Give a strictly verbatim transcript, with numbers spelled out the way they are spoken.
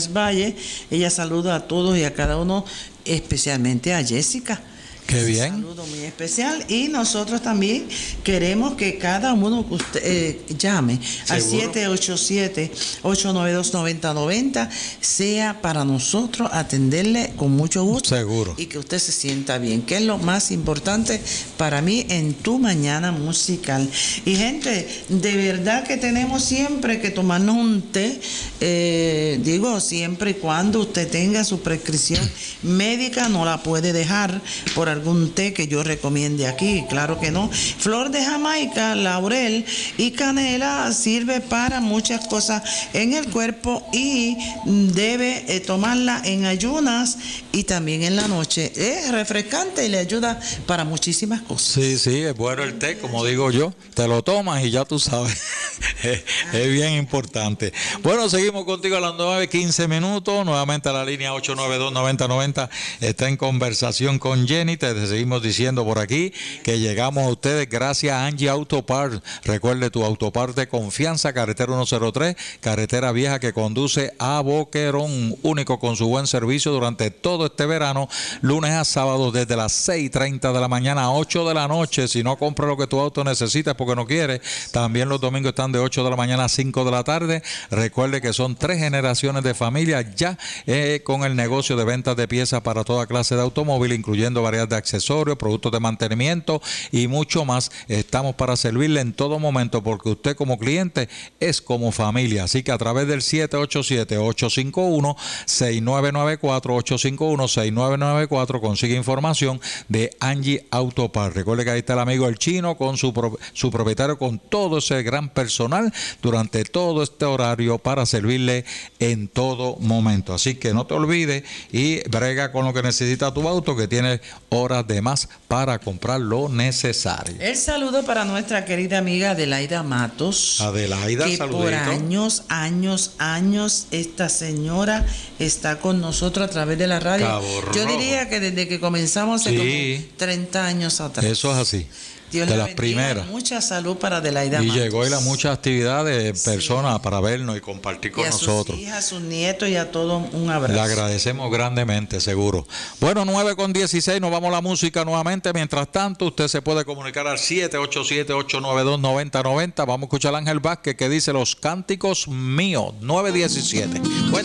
Flores Valle. Ella saluda a todos y a cada uno, especialmente a Jessica. Qué bien. Un saludo muy especial. Y nosotros también queremos que cada uno usted, eh, llame al siete ocho siete, ocho nueve dos, nueve cero nueve cero, sea para nosotros atenderle con mucho gusto. Seguro. Y que usted se sienta bien, que es lo más importante para mí en tu mañana musical. Y gente, de verdad que tenemos siempre que tomarnos un té, eh, digo, siempre y cuando usted tenga su prescripción médica, no la puede dejar por algún té que yo recomiende aquí, claro que no. Flor de Jamaica, laurel y canela sirve para muchas cosas en el cuerpo y debe eh, tomarla en ayunas y también en la noche. Es refrescante y le ayuda para muchísimas cosas. Sí, sí, es bueno el té, como digo yo, te lo tomas y ya tú sabes. es, es bien importante. Bueno, seguimos contigo a las nueve quince minutos, nuevamente a la línea ocho nueve dos, nueve cero nueve cero, está en conversación con Jenny. Te seguimos diciendo por aquí que llegamos a ustedes gracias a Angie Autopart. Recuerde, tu autopart de confianza, carretera ciento tres, carretera vieja que conduce a Boquerón, único con su buen servicio durante todo este verano, lunes a sábado desde las seis y treinta de la mañana a ocho de la noche. Si no compra lo que tu auto necesita porque no quiere, también los domingos están de ocho de la mañana a cinco de la tarde. Recuerde que son tres generaciones de familia ya eh, con el negocio de ventas de piezas para toda clase de automóvil, incluyendo variedad de accesorios, productos de mantenimiento y mucho más. Estamos para servirle en todo momento porque usted como cliente es como familia. Así que a través del siete ocho siete, ocho cinco uno, seis nueve nueve cuatro, ocho cinco uno, seis nueve nueve cuatro consigue información de Angie Autopart. Recuerde que ahí está el amigo El Chino con su, pro, su propietario, con todo ese gran personal durante todo este horario para servirle en todo momento. Así que no te olvides y brega con lo que necesita tu auto, que tiene horas de más para comprar lo necesario. El saludo para nuestra querida amiga Adelaida Matos. Adelaida, que saludito. Por años, años, años esta señora está con nosotros a través de la radio. Cabo Yo Rojo. diría que desde que comenzamos hace Sí. como treinta años atrás. Eso es así. Dios de le las bendiga, primeras. Mucha salud para Adelaida Y Matos. llegó y la muchas actividades, Sí. personas para vernos y compartir con y a nosotros. sus hijas, a sus nietos y a todos un abrazo. Le agradecemos grandemente, seguro. Bueno, nueve con dieciséis, nos vamos a la música nuevamente. Mientras tanto, usted se puede comunicar al siete ocho siete, ocho nueve dos, nueve cero nueve cero. Vamos a escuchar a Ángel Vázquez que dice Los Cánticos Míos, nueve diecisiete. Buen